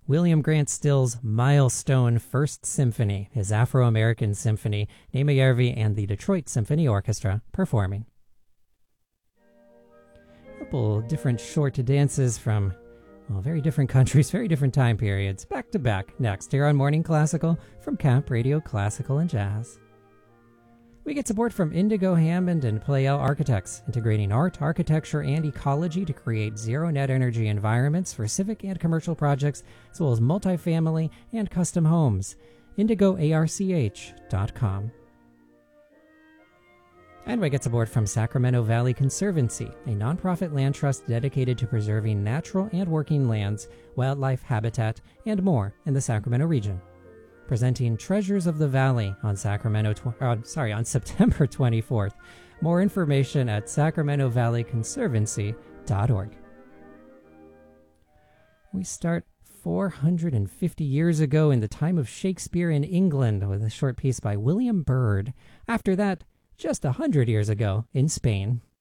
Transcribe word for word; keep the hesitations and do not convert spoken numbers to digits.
William Grant Still's milestone First Symphony, his Afro-American Symphony, Neymarjärvi and the Detroit Symphony Orchestra performing. A couple different short dances from well, very different countries, very different time periods, back to back, next here on Morning Classical from Camp Radio Classical and Jazz. We get support from Indigo Hammond and Pleyel Architects, integrating art, architecture, and ecology to create zero-net energy environments for civic and commercial projects, as well as multifamily and custom homes. indigo arch dot com. And we get support from Sacramento Valley Conservancy, a nonprofit land trust dedicated to preserving natural and working lands, wildlife habitat, and more in the Sacramento region. Presenting Treasures of the Valley on Sacramento, tw- uh, sorry, on September twenty-fourth. More information at sacramento valley conservancy dot org. We start four hundred fifty years ago in the time of Shakespeare in England with a short piece by William Byrd. After that, just one hundred years ago in Spain.